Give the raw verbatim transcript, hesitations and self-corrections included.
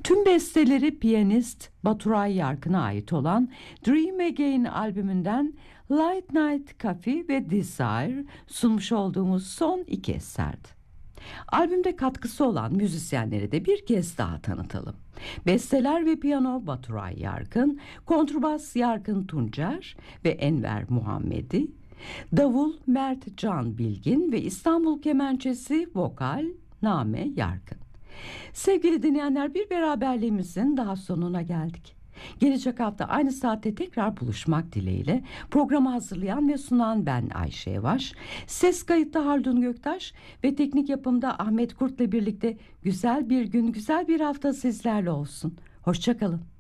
Tüm besteleri piyanist Baturay Yarkın'a ait olan Dream Again albümünden Light Night Coffee ve Desire sunmuş olduğumuz son iki eserdi. Albümde katkısı olan müzisyenleri de bir kez daha tanıtalım. Besteler ve piyano Baturay Yarkın, kontrbas Yarkın Tuncer ve Enver Muhammedi, davul Mert Can Bilgin ve İstanbul kemençesi vokal Name Yarkın. Sevgili dinleyenler, bir beraberliğimizin daha sonuna geldik. Gelecek hafta aynı saatte tekrar buluşmak dileğiyle programı hazırlayan ve sunan ben Ayşe Yavaş, ses kayıtta Haldun Göktaş ve teknik yapımda Ahmet Kurt'la birlikte güzel bir gün, güzel bir hafta sizlerle olsun. Hoşça kalın.